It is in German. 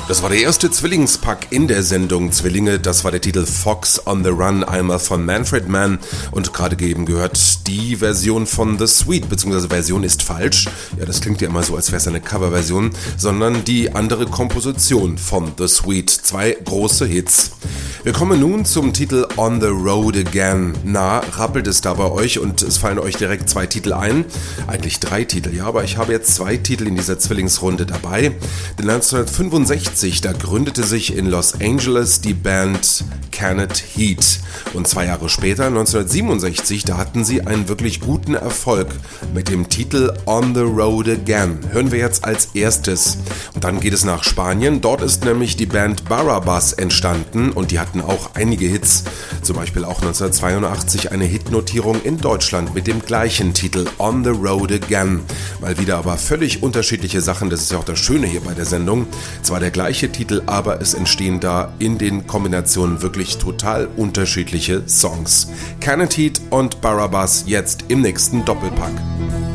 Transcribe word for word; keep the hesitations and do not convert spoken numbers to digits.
Das war der erste Zwillingspack in der Sendung Zwillinge. Das war der Titel Fox on the Run, einmal von Manfred Mann und gerade eben gehört die Version von The Sweet, beziehungsweise Version ist falsch. Ja, das klingt ja immer so, als wäre es eine Coverversion, sondern die andere Komposition von The Sweet. Zwei große Hits. Wir kommen nun zum Titel On the Road Again. Na, rappelt es da bei euch und es fallen euch direkt zwei Titel ein? Eigentlich drei Titel, ja, aber ich habe jetzt zwei Titel in dieser Zwillingsrunde dabei. Denn neunzehnhundertfünfundsechzig, da gründete sich in Los Angeles die Band Canned Heat. Und zwei Jahre später, neunzehnhundertsiebenundsechzig, da hatten sie einen wirklich guten Erfolg mit dem Titel On the Road Again. Hören wir jetzt als erstes. Und dann geht es nach Spanien. Dort ist nämlich die Band Barrabás entstanden und die hatten auch einige Hits. Zum Beispiel auch neunzehnhundertzweiundachtzig eine Hitnotierung in Deutschland mit dem gleichen Titel On the Road Again. Mal wieder aber völlig unterschiedliche Sachen, das ist ja auch das Schöne hier bei der Sendung. Zwar der gleiche Titel, aber es entstehen da in den Kombinationen wirklich total unterschiedliche Songs. Canned Heat und Barrabás jetzt im nächsten Doppelpack.